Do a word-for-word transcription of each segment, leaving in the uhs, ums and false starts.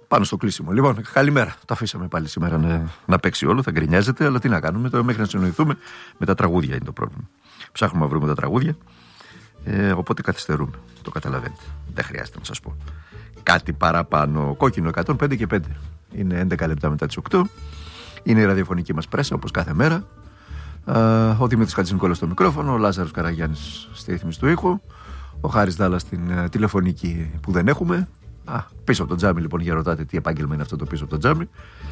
πάνω στο κλείσιμο. Λοιπόν, καλημέρα. Το αφήσαμε πάλι σήμερα να, να παίξει όλο, θα γκρινιάζεται, αλλά τι να κάνουμε τώρα μέχρι να συνοηθούμε. Με τα τραγούδια είναι το πρόβλημα. Ψάχνουμε να βρούμε τα τραγούδια, ε, οπότε καθυστερούμε. Το καταλαβαίνετε. Δεν χρειάζεται να σας πω. Κάτι παραπάνω. Κόκκινο εκατόν πέντε και πέντε. Είναι έντεκα λεπτά μετά τις οκτώ. Είναι η ραδιοφωνική μας πρέσα, όπως κάθε μέρα. Uh, ο Δημήτρης Χατζηνικόλας στο μικρόφωνο, ο Λάζαρος Καραγιάννης στη ρύθμιση του ήχου, ο Χάρης Δάλλας στην uh, τηλεφωνική που δεν έχουμε. Α, πίσω από το τζάμι, λοιπόν, για ρωτάτε τι επάγγελμα είναι αυτό το πίσω από το τζάμι.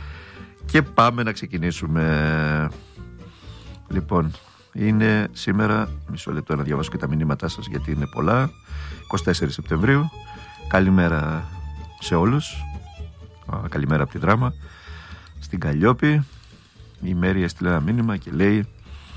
Και πάμε να ξεκινήσουμε. Λοιπόν, είναι σήμερα, μισό λεπτό να διαβάσω και τα μηνύματά σας γιατί είναι πολλά. εικοστή τέταρτη Σεπτεμβρίου. Καλημέρα σε όλους. Α, καλημέρα από τη Δράμα. Στην Καλλιόπη. Η Μέρη έστειλε ένα μήνυμα και λέει: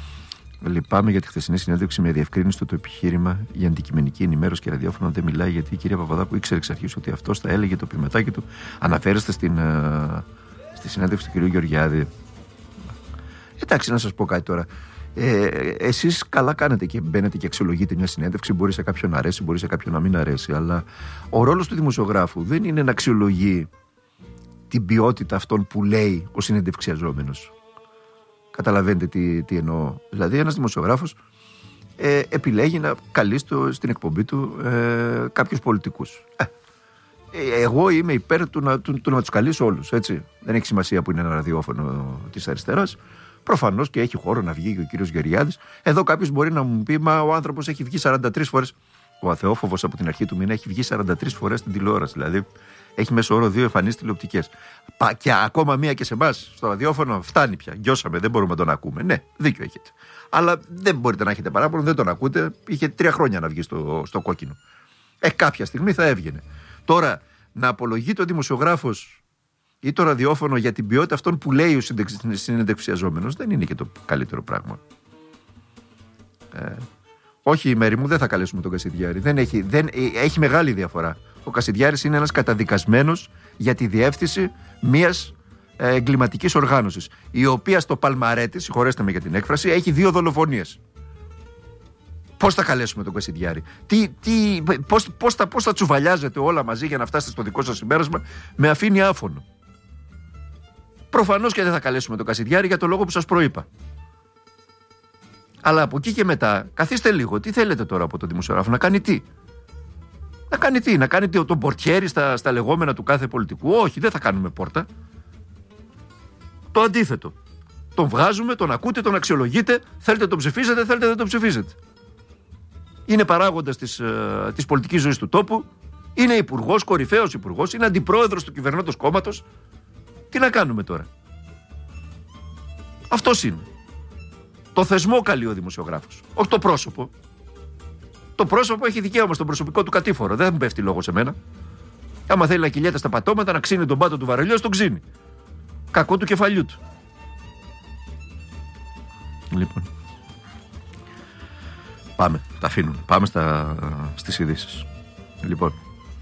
λυπάμαι για τη χθεσινή συνέντευξη με διευκρίνηση του το επιχείρημα για αντικειμενική ενημέρωση και ραδιόφωνο δεν μιλάει, γιατί η κυρία Παπαδάκου ήξερε εξ αρχής ότι αυτός θα έλεγε το ποιηματάκι του. Αναφέρεστε στην, uh, στη συνέντευξη του κυρίου Γεωργιάδη. Εντάξει, να σας πω κάτι τώρα. Ε, εσείς καλά κάνετε και μπαίνετε και αξιολογείτε μια συνέντευξη. Μπορεί σε κάποιον να αρέσει, μπορεί σε κάποιον να μην αρέσει. Αλλά ο ρόλος του δημοσιογράφου δεν είναι να αξιολογεί την ποιότητα αυτών που λέει ο συνεντευξιαζόμενος. Καταλαβαίνετε τι, τι εννοώ. Δηλαδή, ένας δημοσιογράφος ε, επιλέγει να καλεί στο, στην εκπομπή του ε, κάποιους πολιτικούς. Ε, εγώ είμαι υπέρ του να, του, του να τους καλείς όλους. Έτσι. Δεν έχει σημασία που είναι ένα ραδιόφωνο της αριστεράς. Προφανώς και έχει χώρο να βγει και ο κύριος Γεωργιάδης. Εδώ κάποιος μπορεί να μου πει: μα ο άνθρωπος έχει βγει σαράντα τρεις φορές. Ο αθεόφοβος από την αρχή του μήνα έχει βγει σαράντα τρεις φορές στην τηλεόραση. Δηλαδή, έχει μέσω όρο δύο εμφανίσεις τηλεοπτικές. Και ακόμα μία και σε εμάς στο ραδιόφωνο φτάνει πια. Γιώσαμε, δεν μπορούμε να τον ακούμε. Ναι, δίκιο έχετε. Αλλά δεν μπορείτε να έχετε παράπονο, δεν τον ακούτε. Είχε τρία χρόνια να βγει στο, στο κόκκινο. Ε, κάποια στιγμή θα έβγαινε. Τώρα, να απολογείται ο δημοσιογράφος ή το ραδιόφωνο για την ποιότητα αυτών που λέει ο συνεντευξιαζόμενος δεν είναι και το καλύτερο πράγμα. Ε, όχι, η Μέρη μου, δεν θα καλέσουμε τον Κασιδιάρη. Δεν έχει, δεν, έχει μεγάλη διαφορά. Ο Κασιδιάρης είναι ένας καταδικασμένος για τη διεύθυνση μιας ε, εγκληματικής οργάνωσης, η οποία στο παλμαρέ της, συγχωρέστε με για την έκφραση, έχει δύο δολοφονίες. Πώς θα καλέσουμε τον Κασιδιάρη? Τι, τι, πώς, πώς, θα, πώς θα τσουβαλιάζετε όλα μαζί για να φτάσετε στο δικό σας συμπέρασμα? Με αφήνει άφωνο. Προφανώς και δεν θα καλέσουμε τον Κασιδιάρη για το λόγο που σας προείπα. Αλλά από εκεί και μετά, καθίστε λίγο. Τι θέλετε τώρα από τον δημοσιογράφο? Να κάνει τι? Να κάνει τι? Να κάνει τον πορτιέρι στα, στα λεγόμενα του κάθε πολιτικού? Όχι, δεν θα κάνουμε πόρτα. Το αντίθετο. Τον βγάζουμε, τον ακούτε, τον αξιολογείτε. Θέλετε τον ψηφίζετε, θέλετε δεν τον ψηφίζετε. Είναι παράγοντας της, ε, της πολιτικής ζωής του τόπου. Είναι υπουργός, κορυφαίος υπουργός. Είναι αντιπρόεδρος του κυβερνώντος κόμματος. Τι να κάνουμε τώρα? Αυτός είναι. Το θεσμό καλεί ο δημοσιογράφος, όχι το πρόσωπο. Το πρόσωπο έχει δικαίωμα στον προσωπικό του κατήφορο. Δεν πέφτει λόγο σε μένα. Άμα θέλει να κυλιέται στα πατώματα, να ξύνει τον πάτο του βαρελιός, τον ξύνει. Κακό του κεφαλιού του. Λοιπόν. Πάμε, τα αφήνουμε. Πάμε στα, στις ειδήσεις. Λοιπόν.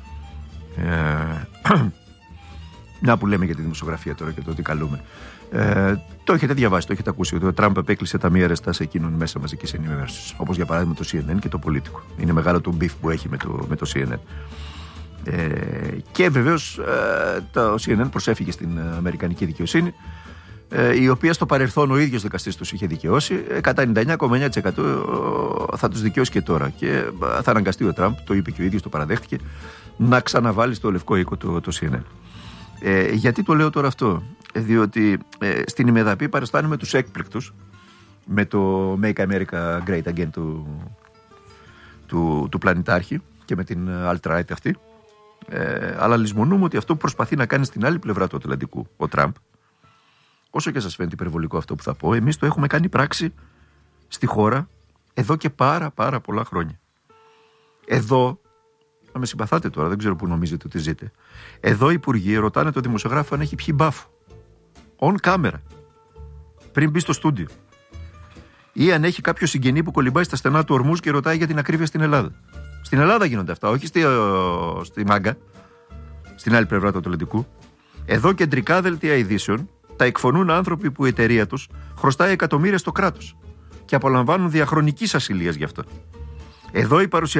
Ε, μια που λέμε για τη δημοσιογραφία τώρα και το τι καλούμε. Ε, το έχετε διαβάσει, το έχετε ακούσει ότι ο Τραμπ επέκλεισε τα μία αρεστά σε εκείνον μέσα μαζικής ενημέρωσης. Όπως για παράδειγμα το σι εν εν και το Πολίτικο. Είναι μεγάλο το μπιφ που έχει με το, με το σι εν εν. Ε, και βεβαίως ε, το σι εν εν προσέφηκε στην αμερικανική δικαιοσύνη, ε, η οποία στο παρελθόν ο ίδιος δικαστής τους είχε δικαιώσει. Ε, κατά ενενήντα εννιά κόμμα εννιά τοις εκατό θα τους δικαιώσει και τώρα. Και θα αναγκαστεί ο Τραμπ, το είπε και ο ίδιος, το παραδέχτηκε, να ξαναβάλει στο λευκό οίκο το, το σι εν εν. Ε, γιατί το λέω τώρα αυτό? Διότι ε, στην ημεδαπή παριστάνουμε τους έκπληκτους με το Make America Great Again του, του, του πλανητάρχη και με την alt-right αυτή, ε, αλλά λησμονούμε ότι αυτό που προσπαθεί να κάνει στην άλλη πλευρά του Ατλαντικού ο Τραμπ, όσο και σας φαίνεται υπερβολικό αυτό που θα πω, εμείς το έχουμε κάνει πράξη στη χώρα εδώ και πάρα πάρα πολλά χρόνια. Εδώ, να με συμπαθάτε τώρα, δεν ξέρω που νομίζετε ότι ζείτε, εδώ οι υπουργοί ρωτάνε τον δημοσιογράφο αν έχει πιει μπάφο on camera πριν μπει στο στούντιο, ή αν έχει κάποιο συγγενή που κολυμπάει στα στενά του ορμούς και ρωτάει για την ακρίβεια στην Ελλάδα. Στην Ελλάδα γίνονται αυτά, όχι στη, στη Μάγκα, στην άλλη πλευρά του Ατλαντικού. Εδώ κεντρικά δελτία ειδήσεων τα εκφωνούν άνθρωποι που η εταιρεία τους χρωστάει εκατομμύρια στο κράτος και απολαμβάνουν διαχρονικής ασυλίας γι' αυτό. Εδώ η παρουσία